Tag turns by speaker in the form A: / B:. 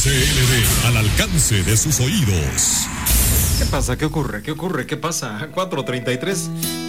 A: CLD, al alcance de sus oídos.
B: ¿Qué pasa? ¿Qué ocurre? ¿Qué ocurre? ¿Qué pasa? 4:33.